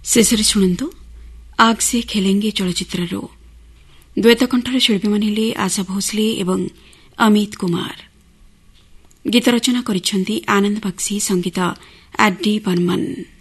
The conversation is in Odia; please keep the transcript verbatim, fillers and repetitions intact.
ଶେଷରେ ଶୁଣନ୍ତୁ ଆଗ୍ ସେ ଖେଲେଙ୍ଗେ ଚଳଚ୍ଚିତ୍ରରୁ ଦ୍ୱୈତ କଣ୍ଠର ଶିଳ୍ପୀମାନେ ହେଲେ ଆଶା ଭୋସଲେ ଏବଂ ଅମିତ କୁମାର। ଗୀତ ରଚନା କରିଛନ୍ତି ଆନନ୍ଦ ବକ୍ସି, ସଙ୍ଗୀତ ଆଡ୍ଡି ବର୍ମନ।